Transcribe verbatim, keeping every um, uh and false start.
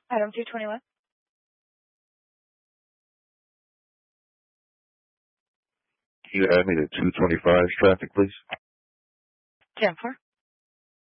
Item two twenty-one. Can you add me to two twenty-five traffic, please? ten four.